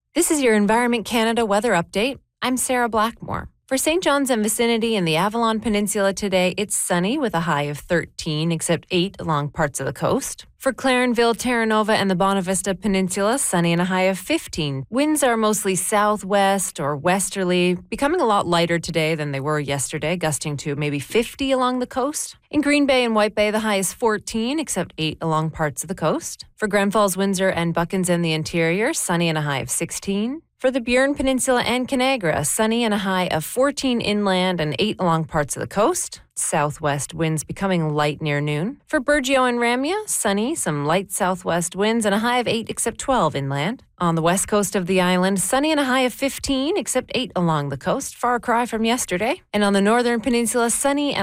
This is your Environment Canada weather update. I'm Sarah Blackmore. For St. John's and vicinity in the Avalon Peninsula today, it's sunny with a high of 13, except 8 along parts of the coast. For Clarenville, Terra Nova, and the Bonavista Peninsula, sunny and a high of 15. Winds are mostly southwest or westerly, becoming a lot lighter today than they were yesterday, gusting to maybe 50 along the coast. In Green Bay and White Bay, the high is 14, except 8 along parts of the coast. For Grand Falls, Windsor, and Buckens and the interior, sunny and a high of 16. For the Burin Peninsula and Canagra, sunny and a high of 14 inland and 8 along parts of the coast. Southwest winds becoming light near noon. For Burgeo and Ramia, sunny, some light southwest winds and a high of 8 except 12 inland. On the west coast of the island, sunny and a high of 15 except 8 along the coast, far cry from yesterday. And on the northern peninsula, sunny and